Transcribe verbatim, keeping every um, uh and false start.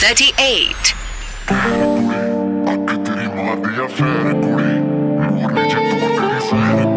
thirty-eight. ਅੱਗ ਤੇਰੀ ਮਾਰਦੀ ਆ ਫੇਰ ਕੁੜੀ ਮੋਰਨੀ ਚ ਤੂੰ ਤੇਰੀ ਸਹਿਰ